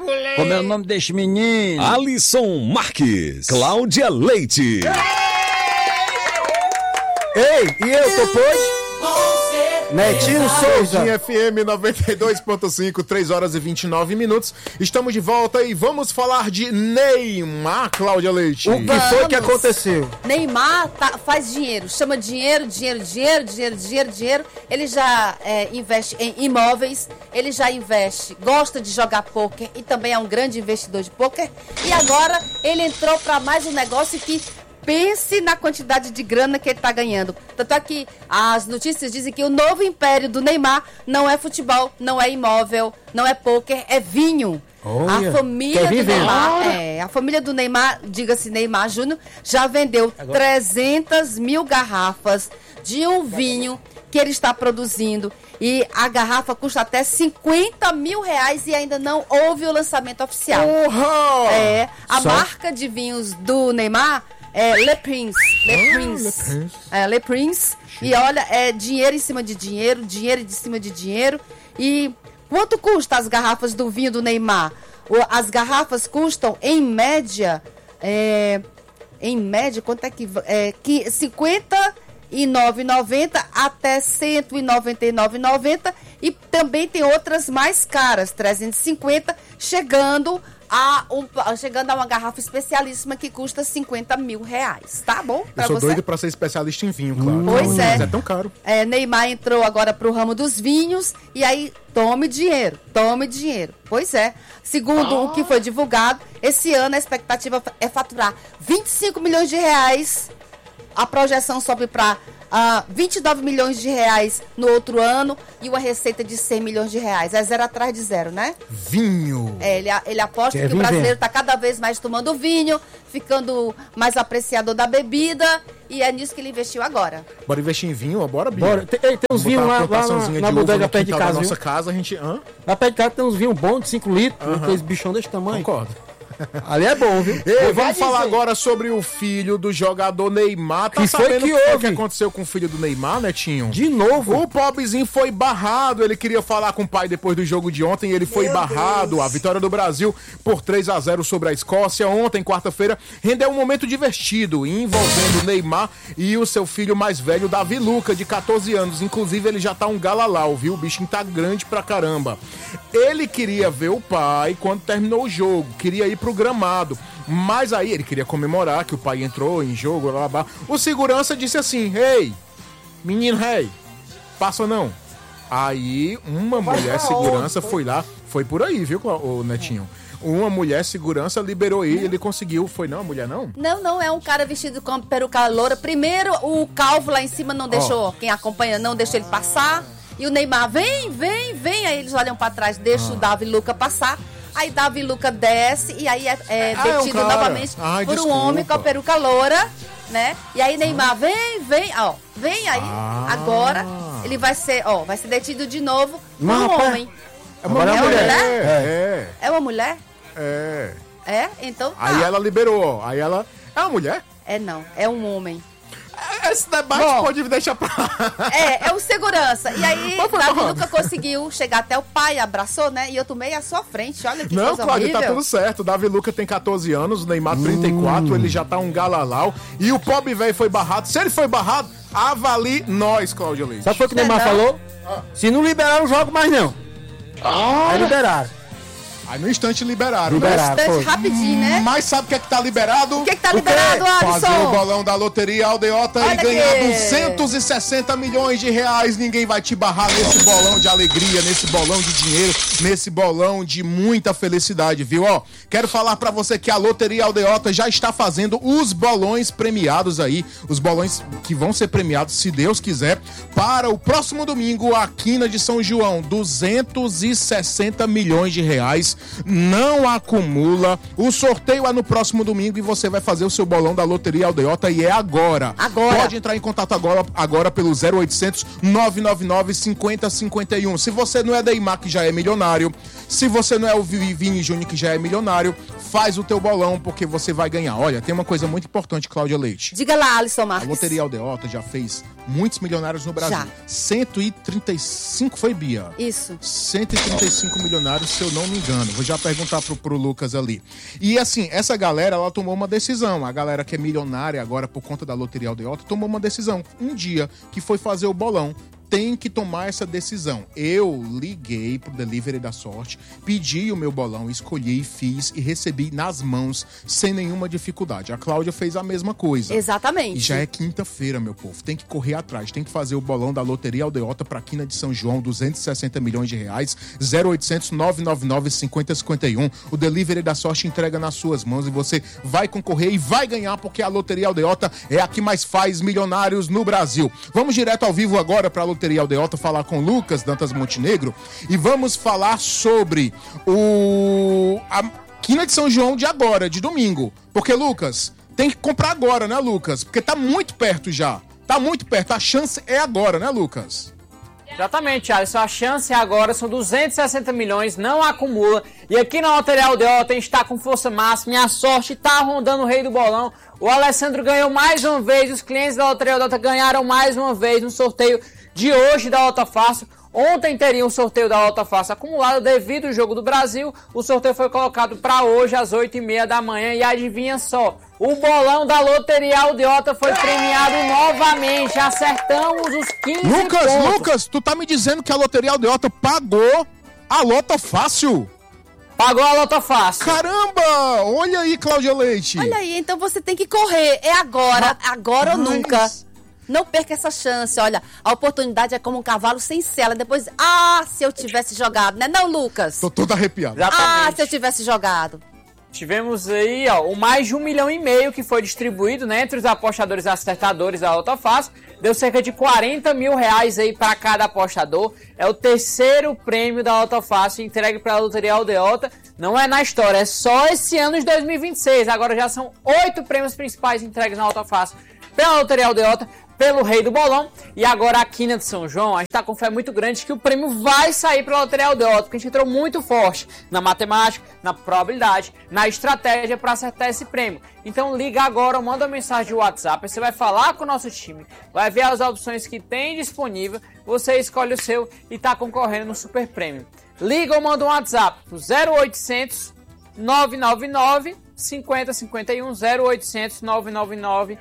Como é o nome desse menino? Alisson Marques, Cláudia Leite. Ei, e eu, Topôs? Netinho Souza. FM 92.5, 3 horas e 29 minutos. Estamos de volta e vamos falar de Neymar, Cláudia Leite. O que foi que aconteceu? Neymar faz dinheiro, chama dinheiro. Ele já investe em imóveis, ele já investe, gosta de jogar pôquer e também é um grande investidor de pôquer. E agora ele entrou para mais um negócio que... Pense na quantidade de grana que ele está ganhando. Tanto é que as notícias dizem que o novo império do Neymar não é futebol, não é imóvel, não é pôquer, é vinho. Olha, a família do Neymar, a família do Neymar, diga-se Neymar Júnior, já vendeu 300 mil garrafas de um vinho que ele está produzindo. E a garrafa custa até 50 mil reais e ainda não houve o lançamento oficial. A marca de vinhos do Neymar... Le Prince. Le Prince. E olha, é dinheiro em cima de dinheiro em cima de dinheiro. E quanto custa as garrafas do vinho do Neymar? As garrafas custam, em média, quanto é que... 59,90 até 199,90. E também tem outras mais caras, 350, chegando a uma garrafa especialíssima que custa 50 mil reais. Tá bom? Eu sou doido pra ser especialista em vinho, claro. Pois é. Mas é tão caro. Neymar entrou agora pro ramo dos vinhos e aí tome dinheiro. Pois é. Segundo o que foi divulgado, esse ano a expectativa é faturar 25 milhões de reais. A projeção sobe para 29 milhões de reais no outro ano e uma receita de 100 milhões de reais. É zero atrás de zero, né? Vinho. Ele aposta que o brasileiro está cada vez mais tomando vinho, ficando mais apreciador da bebida e é nisso que ele investiu agora. Bora investir em vinho? Bora, Bia. Bora. Tem uns vinhos lá na bodega perto de casa. Na nossa casa, a gente... Lá perto de casa tem uns vinhos bons de 5 litros, aqueles bichão desse tamanho. Concordo. Ali é bom, viu? Ei, vamos falar agora sobre o filho do jogador Neymar. Tá sabendo o que aconteceu com o filho do Neymar, Netinho? De novo? O pobrezinho foi barrado. Ele queria falar com o pai depois do jogo de ontem e ele foi barrado. A vitória do Brasil por 3-0 sobre a Escócia ontem, quarta-feira, rendeu um momento divertido envolvendo o Neymar e o seu filho mais velho, Davi Luca, de 14 anos. Inclusive, ele já tá um galalau, viu? O bichinho tá grande pra caramba. Ele queria ver o pai quando terminou o jogo. Queria ir pro gramado, mas aí ele queria comemorar que o pai entrou em jogo, blá, blá, blá. O segurança disse assim: ei, menino, passa não. Aí uma mulher segurança foi lá, foi por aí, viu, o Netinho? Uma mulher segurança liberou ele conseguiu. Foi não, a mulher não? Não, é um cara vestido com peruca loura. Primeiro, o calvo lá em cima não deixou, quem acompanha não deixou ele passar. E o Neymar, vem. Aí eles olham pra trás, deixa o Davi Luca passar. Aí Davi Luca desce e aí é detido novamente por um homem com a peruca loura, né? E aí Neymar, vem aí. Agora ele vai ser detido de novo por um homem. É uma mulher? É uma mulher? É, então tá. Aí ela liberou, aí ela... É uma mulher? Não, é um homem. Esse debate pode deixar pra... É o segurança. E aí, Davi Luca conseguiu chegar até o pai, abraçou, né? E eu tomei à sua frente, olha que coisa Cláudio, horrível. tá tudo certo. Davi Luca tem 14 anos, o Neymar 34, ele já tá um galalau. E o pobre velho foi barrado. Se ele foi barrado, avalie nós, Cláudio Leite. Sabe o que o Neymar falou? Se não liberar, eu não jogo mais não. Aí liberaram. Aí no instante liberaram. No instante, rapidinho, né? Mas sabe o que é que tá liberado? O que é que tá liberado, Alisson? Fazer o bolão da Loteria Aldeota e ganhar 260 milhões de reais. Ninguém vai te barrar nesse bolão de alegria, nesse bolão de dinheiro, nesse bolão de muita felicidade, viu? Ó, quero falar pra você que a Loteria Aldeota já está fazendo os bolões premiados aí, os bolões que vão ser premiados, se Deus quiser, para o próximo domingo, a Quina de São João, 260 milhões de reais. Não acumula. O sorteio é no próximo domingo e você vai fazer o seu bolão da Loteria Aldeota e é agora. Pode entrar em contato agora pelo 0800 999 5051. Se você não é Neymar, que já é milionário, se você não é o Vini Júnior, que já é milionário, faz o teu bolão porque você vai ganhar. Olha, tem uma coisa muito importante, Cláudia Leite. Diga lá, Alisson Marques. A Loteria Aldeota já fez muitos milionários no Brasil. Já. 135 foi, Bia? Isso. 135 milionários, se eu não me engano. Vou já perguntar pro Lucas ali. E assim, essa galera, ela tomou uma decisão. A galera que é milionária agora por conta da Loteria Aldeota tomou uma decisão. Um dia, que foi fazer o bolão. Tem que tomar essa decisão. Eu liguei pro Delivery da Sorte, pedi o meu bolão, escolhi, fiz e recebi nas mãos sem nenhuma dificuldade. A Cláudia fez a mesma coisa. Exatamente. E já é quinta-feira, meu povo. Tem que correr atrás. Tem que fazer o bolão da Loteria Aldeota pra Quina de São João, 260 milhões de reais, 0800 999 5051. O Delivery da Sorte entrega nas suas mãos e você vai concorrer e vai ganhar, porque a Loteria Aldeota é a que mais faz milionários no Brasil. Vamos direto ao vivo agora pra Loteria Aldeota falar com Lucas Dantas Montenegro e vamos falar sobre a Quina de São João de agora, de domingo. Porque, Lucas, tem que comprar agora, né, Lucas? Porque tá muito perto já. Tá muito perto. A chance é agora, né, Lucas? Exatamente, Alisson. A chance agora são 260 milhões, não acumula. E aqui na Loteria Aldeota a gente tá com força máxima e a sorte tá rondando o rei do bolão. O Alessandro ganhou mais uma vez, os clientes da Loteria Aldeota ganharam mais uma vez no sorteio de hoje da Lota Fácil. Ontem teria um sorteio da Lota Fácil acumulado devido ao Jogo do Brasil. O sorteio foi colocado para hoje às 8h30 da manhã e adivinha só, o bolão da Loteria Aldeota foi premiado novamente. Acertamos os 15 pontos. Lucas, tu tá me dizendo que a Loteria Aldeota pagou a Lota Fácil? Pagou a Lota Fácil. Caramba! Olha aí, Cláudia Leite. Olha aí, então você tem que correr. É agora, agora ou nunca. Não perca essa chance, olha, a oportunidade é como um cavalo sem sela, depois, se eu tivesse jogado, né não, Lucas? Tô todo arrepiado. Exatamente. Se eu tivesse jogado. Tivemos aí, o mais de 1,5 milhão que foi distribuído, né, entre os apostadores acertadores da Lota Fácil, deu cerca de 40 mil reais aí para cada apostador, é o terceiro prêmio da Lota Fácil entregue para a Loteria Aldeota, não é na história, é só esse ano de 2026, agora já são 8 prêmios principais entregues na Lota Fácil pela Loteria Aldeota, pelo rei do bolão, e agora a Quina de São João, a gente tá com fé muito grande que o prêmio vai sair pra Loteria Aldeota, porque a gente entrou muito forte na matemática, na probabilidade, na estratégia para acertar esse prêmio. Então liga agora, manda uma mensagem de WhatsApp, você vai falar com o nosso time, vai ver as opções que tem disponível, você escolhe o seu e tá concorrendo no super prêmio. Liga ou manda um WhatsApp pro 0800 999 5051 0800 999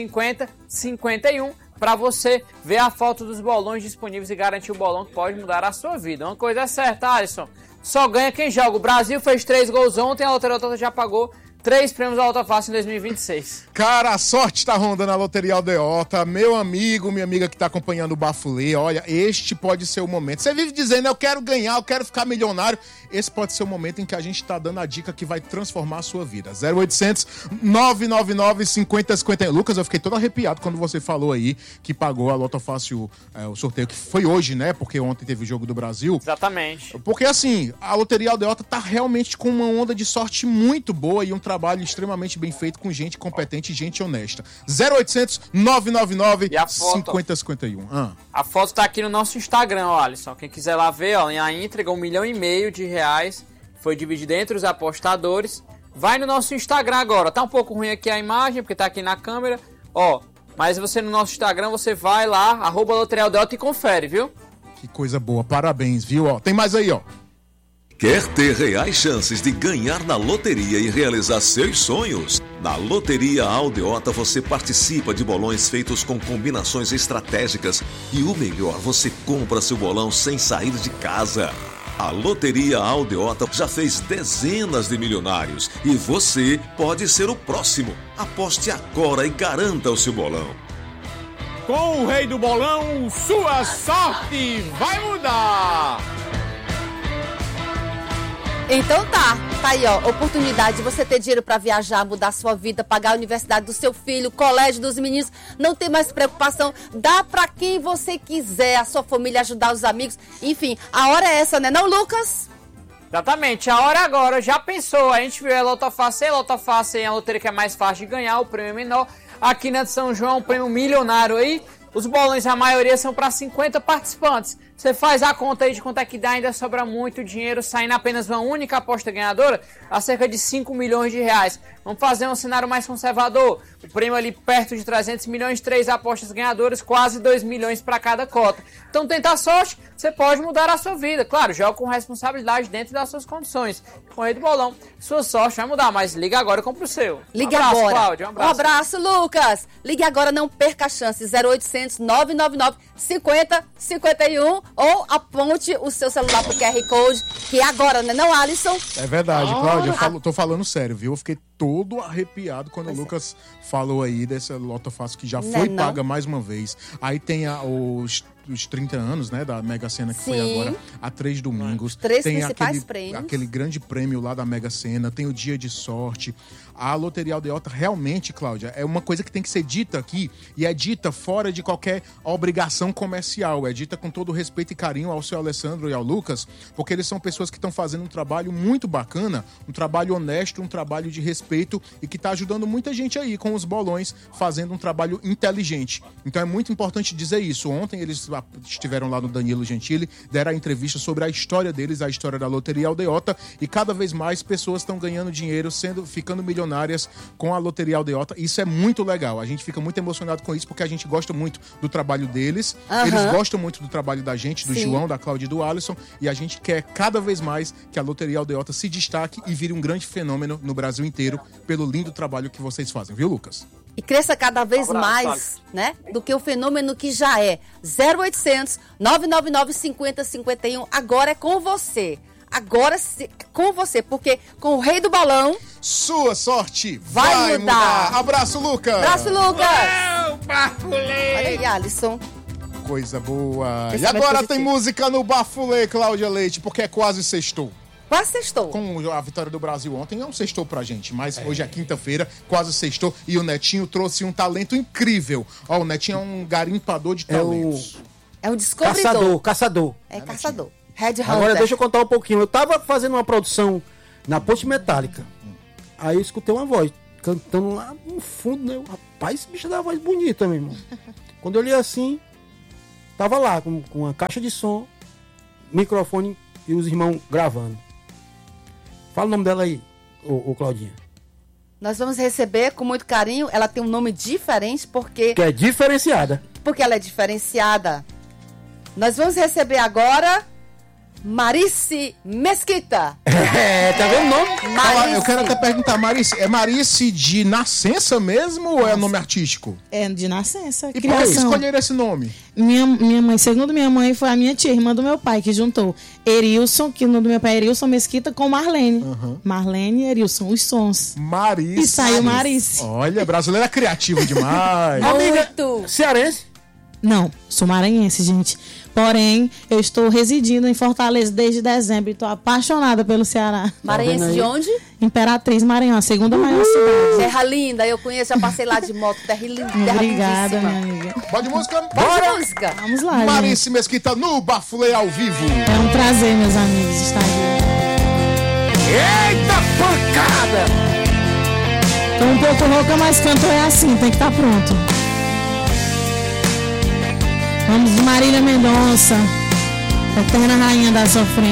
5051 para você ver a foto dos bolões disponíveis e garantir o bolão que pode mudar a sua vida. Uma coisa é certa, Alisson, só ganha quem joga. O Brasil fez 3 gols ontem, a Loteria Aldeota já pagou 3 prêmios da Lota Fácil em 2026. Cara, a sorte tá rondando a Loteria Aldeota. Meu amigo, minha amiga que tá acompanhando o Bafulê, olha, este pode ser o momento. Você vive dizendo, eu quero ganhar, eu quero ficar milionário. Esse pode ser o momento em que a gente tá dando a dica que vai transformar a sua vida. 0800 999 5051. Lucas, eu fiquei todo arrepiado quando você falou aí que pagou a Lota Fácil, o sorteio que foi hoje, né? Porque ontem teve o Jogo do Brasil. Exatamente. Porque assim, a Loteria Aldeota tá realmente com uma onda de sorte muito boa e um trabalho extremamente bem feito com gente competente e gente honesta. 0800 999 5051. A foto tá aqui no nosso Instagram, ó, Alisson. Quem quiser lá ver, ó, a entrega R$1,5 milhão de reais. Foi dividido entre os apostadores. Vai no nosso Instagram agora. Tá um pouco ruim aqui a imagem, porque tá aqui na câmera. Ó, mas você no nosso Instagram, você vai lá, @Loteria Aldeota e confere, viu? Que coisa boa, parabéns, viu? Ó, tem mais aí, ó. Quer ter reais chances de ganhar na loteria e realizar seus sonhos? Na Loteria Aldeota você participa de bolões feitos com combinações estratégicas e o melhor, você compra seu bolão sem sair de casa. A Loteria Aldeota já fez dezenas de milionários e você pode ser o próximo. Aposte agora e garanta o seu bolão. Com o rei do bolão, sua sorte vai mudar! Então tá aí ó, oportunidade de você ter dinheiro pra viajar, mudar sua vida, pagar a universidade do seu filho, o colégio dos meninos, não tem mais preocupação, dá pra quem você quiser, a sua família, ajudar os amigos, enfim, a hora é essa, né não, Lucas? Exatamente, a hora agora, já pensou, a gente viu a Lota Fácil é a loteria que é mais fácil de ganhar, o prêmio é menor, aqui na de São João, um prêmio milionário aí, os bolões, a maioria são para 50 participantes. Você faz a conta aí de quanto é que dá, ainda sobra muito dinheiro, saindo apenas uma única aposta ganhadora, a cerca de 5 milhões de reais. Vamos fazer um cenário mais conservador. O prêmio ali perto de 300 milhões, 3 apostas ganhadoras, quase 2 milhões para cada cota. Então tenta a sorte, você pode mudar a sua vida. Claro, joga com responsabilidade dentro das suas condições. Com o Rei do Bolão, sua sorte vai mudar, mas liga agora e compra o seu. Ligue abraço, agora. Cláudia, Um abraço, Lucas. Ligue agora, não perca a chance. 0800 999 50 51 ou aponte o seu celular pro QR Code, que é agora, né, não, Alisson? É verdade, Cláudia, tô falando sério, viu? Eu fiquei todo arrepiado quando o Lucas falou aí dessa Lota Fácil que já foi paga mais uma vez. Aí tem os 30 anos, né, da Mega Sena, que foi agora há 3 domingos. 3 tem principais prêmios. aquele grande prêmio lá da Mega Sena, tem o Dia de Sorte. A Loteria Aldeota realmente, Cláudia, é uma coisa que tem que ser dita aqui, e é dita fora de qualquer obrigação comercial, é dita com todo respeito e carinho ao seu Alessandro e ao Lucas, porque eles são pessoas que estão fazendo um trabalho muito bacana, um trabalho honesto, um trabalho de respeito e que está ajudando muita gente aí com os bolões, fazendo um trabalho inteligente. Então é muito importante dizer isso. Ontem eles estiveram lá no Danilo Gentili, deram a entrevista sobre a história deles, a história da Loteria Aldeota, e cada vez mais pessoas estão ganhando dinheiro, ficando milionárias com a Loteria Aldeota. Isso é muito legal. A gente fica muito emocionado com isso, porque a gente gosta muito do trabalho deles, eles gostam muito do trabalho da gente, do João, da Cláudia e do Alisson, e a gente quer cada vez mais que a Loteria Aldeota se destaque e vire um grande fenômeno no Brasil inteiro pelo lindo trabalho que vocês fazem, viu, Lucas? E cresça cada vez mais, né, do que o fenômeno que já é. 0800 999 50 51. Agora é com você. Agora com você, porque com o Rei do Bolão, sua sorte vai mudar. Abraço, Lucas! Abraço, Lucas! Bafulê! Olha aí, Alisson. Coisa boa! Esse E agora positivo. tem música no Bafulê, Cláudia Leite, porque é quase sextou. Quase sextou. Com a vitória do Brasil ontem, é um sextou pra gente, mas hoje é quinta-feira, quase sextou, e o Netinho trouxe um talento incrível. Ó, o Netinho é um garimpador de talentos. É um descobridor. Caçador. É caçador. Red Hunter. Agora deixa eu contar um pouquinho. Eu tava fazendo uma produção na Ponte Metálica. Aí eu escutei uma voz cantando lá no fundo, né? Rapaz, esse bicho dá uma voz bonita, meu irmão. Quando eu olhei assim, tava lá com uma caixa de som, microfone e os irmãos gravando. Fala o nome dela aí, ô Claudinha. Nós vamos receber com muito carinho. Ela tem um nome diferente porque Que é diferenciada. ela é diferenciada. Nós vamos receber agora Marice Mesquita. Tá vendo o nome? Marice. Eu quero até perguntar, Marice, é Marice de nascença mesmo ou é nome artístico? É de nascença, E por que criação. escolheram esse nome? Minha mãe, segundo minha mãe, foi a minha tia, irmã do meu pai, que juntou Erilson, que o nome do meu pai é Erilson Mesquita, com Marlene. Marlene e Erilson, os sons. Marice. E saiu Marice. Olha, brasileira é criativo demais. Muito. Cearense. Não, sou maranhense, gente. Porém, eu estou residindo em Fortaleza desde dezembro e estou apaixonada pelo Ceará. Maranhense de onde? Imperatriz Maranhão, a segunda maior cidade. Terra linda, eu conheço, já passei lá de moto. Terra linda. Obrigada, minha amiga. Pode música? Bora! Música. Vamos lá, gente. Marice Mesquita no Bafulê ao vivo. É um prazer, meus amigos, estar aqui. Eita pancada! Tô um pouco louca, mas canto é assim, tem que estar pronto. Vamos de Marília Mendonça, eterna rainha da sofrência.